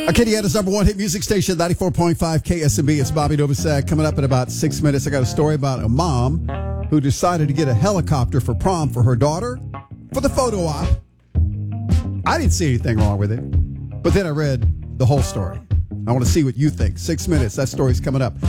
Acadiana's number one hit music station, 94.5 KSMB. It's Bobby Novosad. Coming up in about 6 minutes, I got a story about a mom who decided to get a helicopter for prom for her daughter for the photo op. I didn't see anything wrong with it, but then I read the whole story. I want to see what you think. 6 minutes, that story's coming up.